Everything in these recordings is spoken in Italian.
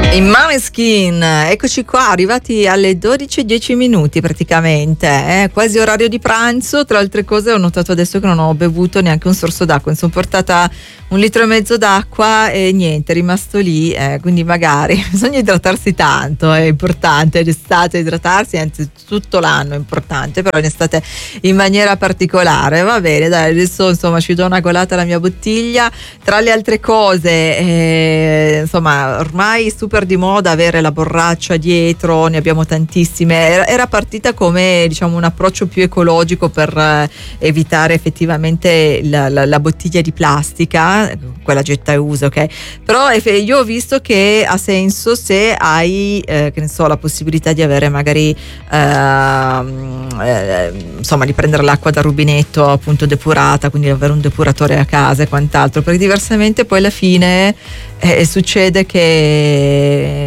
I Maneskin, eccoci qua, arrivati alle 12:10 minuti praticamente, quasi orario di pranzo. Tra altre cose ho notato adesso che non ho bevuto neanche un sorso d'acqua, mi sono portata 1,5 litri d'acqua e niente, è rimasto lì, quindi magari bisogna idratarsi tanto, è importante, d'estate idratarsi, anzi tutto l'anno è importante, però in estate in maniera particolare. Va bene, dai, adesso insomma ci do una golata alla mia bottiglia. Tra le altre cose, insomma, ormai super di moda avere la borraccia dietro, ne abbiamo tantissime. Era partita come, diciamo, un approccio più ecologico per evitare effettivamente la bottiglia di plastica, quella getta e usa, ok? Però io ho visto che ha senso se hai che ne so, la possibilità di avere magari insomma, di prendere l'acqua dal rubinetto appunto depurata, quindi avere un depuratore a casa e quant'altro, perché diversamente poi alla fine succede che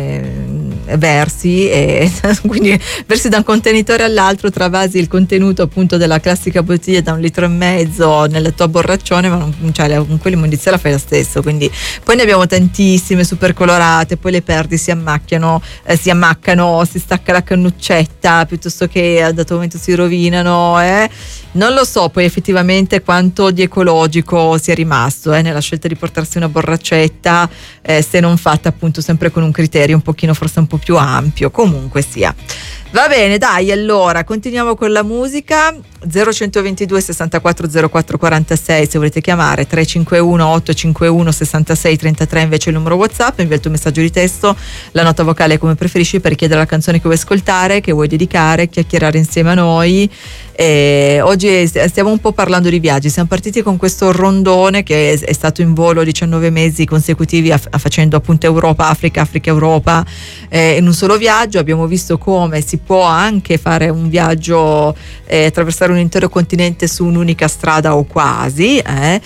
versi e quindi versi da un contenitore all'altro, travasi il contenuto appunto della classica bottiglia da 1,5 litri nel tuo borraccione, ma non, cioè, con quell'immondizia la fai lo stesso. Quindi poi ne abbiamo tantissime super colorate, poi le perdi, si ammaccano, si stacca la cannuccetta piuttosto che a dato momento si rovinano, non lo so poi effettivamente quanto di ecologico sia rimasto nella scelta di portarsi una borraccetta, se non fatta appunto sempre con un criterio un pochino forse un po' più ampio. Comunque sia, va bene, dai, allora continuiamo con la musica. 0122 64 04 46 se volete chiamare, 351 851 66 33 invece il numero WhatsApp. Invia il tuo messaggio di testo, la nota vocale come preferisci, per chiedere la canzone che vuoi ascoltare, che vuoi dedicare, chiacchierare insieme a noi. Oggi stiamo un po' parlando di viaggi. Siamo partiti con questo rondone che è stato in volo 19 mesi consecutivi facendo appunto Europa, Africa, Europa in un solo viaggio. Abbiamo visto come si può anche fare un viaggio, attraversare un intero continente su un'unica strada o quasi,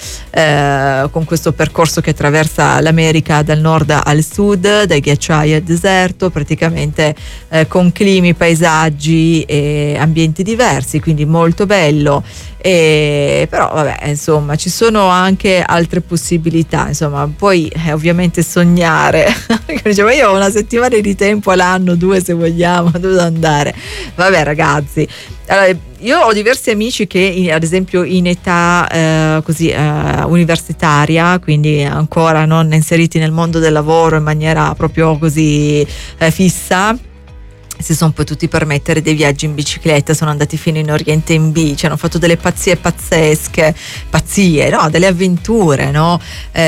con questo percorso che attraversa l'America dal nord al sud, dai ghiacciai al deserto, praticamente con climi, paesaggi e ambienti diversi, quindi molto bello. Però vabbè, insomma, ci sono anche altre possibilità, insomma, poi ovviamente sognare. Dicevo, io ho una settimana di tempo all'anno, 2 se vogliamo, dove andare? Vabbè ragazzi, allora, io ho diversi amici che ad esempio in età universitaria, quindi ancora non inseriti nel mondo del lavoro in maniera proprio così fissa, si sono potuti permettere dei viaggi in bicicletta, sono andati fino in Oriente in bici, hanno fatto delle pazzesche, delle avventure, no?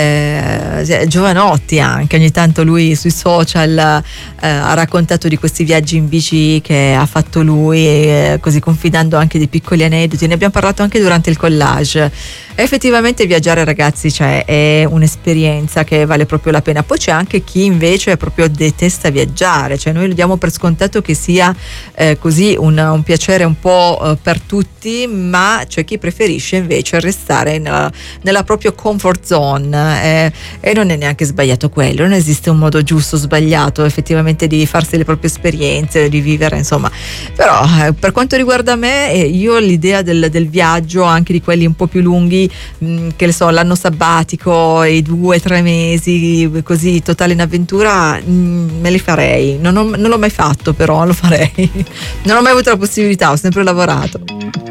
Giovanotti anche, ogni tanto lui sui social ha raccontato di questi viaggi in bici che ha fatto lui, così confidando anche dei piccoli aneddoti. Ne abbiamo parlato anche durante il collage. Effettivamente viaggiare, ragazzi, cioè, è un'esperienza che vale proprio la pena. Poi c'è anche chi invece proprio detesta viaggiare, cioè noi lo diamo per scontato che sia così un piacere un po' per tutti, ma c'è chi preferisce invece restare nella propria comfort zone, e non è neanche sbagliato quello, non esiste un modo giusto o sbagliato effettivamente di farsi le proprie esperienze, di vivere, insomma. Però per quanto riguarda me, io l'idea del viaggio, anche di quelli un po' più lunghi, che ne so, l'anno sabbatico, i 2-3 mesi così totale in avventura, me li farei. Non l'ho mai fatto, però lo farei. Non ho mai avuto la possibilità, ho sempre lavorato.